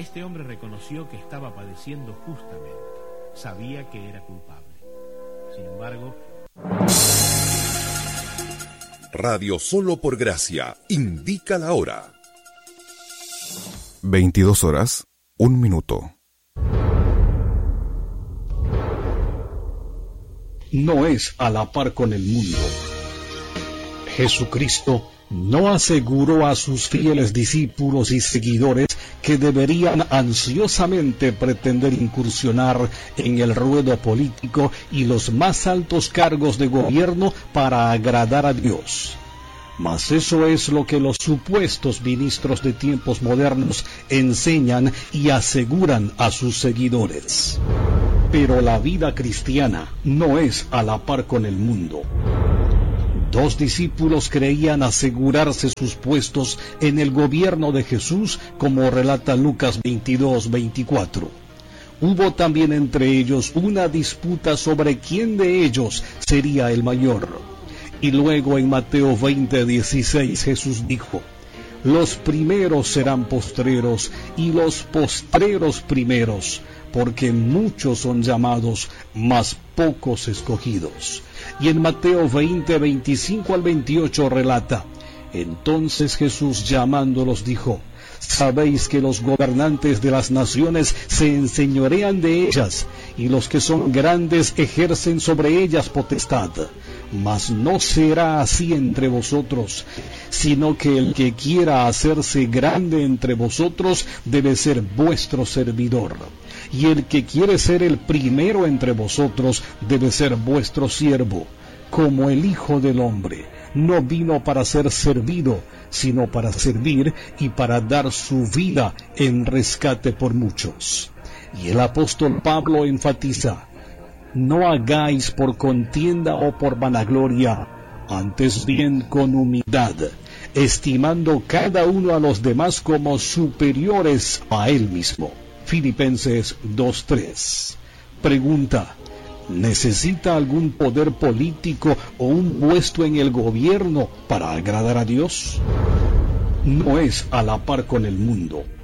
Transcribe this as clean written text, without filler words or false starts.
Este hombre reconoció que estaba padeciendo justamente. Sabía que era culpable. Sin embargo... Radio Solo por Gracia indica la hora. 22:01. No es a la par con el mundo. Jesucristo no aseguró a sus fieles discípulos y seguidores que deberían ansiosamente pretender incursionar en el ruedo político y los más altos cargos de gobierno para agradar a Dios. Mas eso es lo que los supuestos ministros de tiempos modernos enseñan y aseguran a sus seguidores. Pero la vida cristiana no es a la par con el mundo. 2 discípulos creían asegurarse sus puestos en el gobierno de Jesús, como relata Lucas 22:24. Hubo también entre ellos una disputa sobre quién de ellos sería el mayor. Y luego en Mateo 20:16 Jesús dijo: los primeros serán postreros y los postreros primeros, porque muchos son llamados, mas pocos escogidos. Y en Mateo 20:25-28 relata: entonces Jesús llamándolos dijo: sabéis que los gobernantes de las naciones se enseñorean de ellas, y los que son grandes ejercen sobre ellas potestad. Mas no será así entre vosotros, sino que el que quiera hacerse grande entre vosotros debe ser vuestro servidor. Y el que quiere ser el primero entre vosotros debe ser vuestro siervo, como el Hijo del Hombre no vino para ser servido, sino para servir y para dar su vida en rescate por muchos. Y el apóstol Pablo enfatiza: no hagáis por contienda o por vanagloria, antes bien con humildad, estimando cada uno a los demás como superiores a él mismo. Filipenses 2:3. Pregunta: ¿necesita algún poder político o un puesto en el gobierno para agradar a Dios? No es a la par con el mundo.